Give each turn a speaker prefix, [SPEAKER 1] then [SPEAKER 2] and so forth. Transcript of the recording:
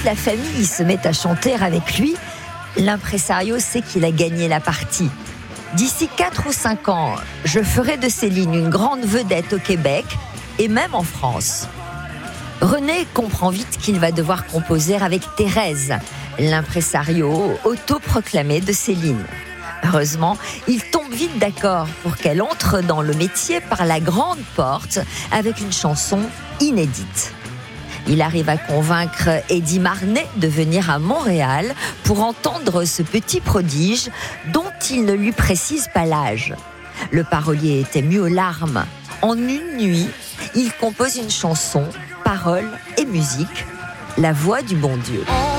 [SPEAKER 1] la famille se met à chanter avec lui, l'impresario sait qu'il a gagné la partie. D'ici 4 ou 5 ans, je ferai de Céline une grande vedette au Québec et même en France. René comprend vite qu'il va devoir composer avec Thérèse, l'impresario autoproclamé de Céline. Heureusement, il tombe vite d'accord pour qu'elle entre dans le métier par la grande porte avec une chanson inédite. Il arrive à convaincre Eddie Marnet de venir à Montréal pour entendre ce petit prodige dont il ne lui précise pas l'âge. Le parolier est ému aux larmes. En une nuit, il compose une chanson, paroles et musique, La voix du bon Dieu.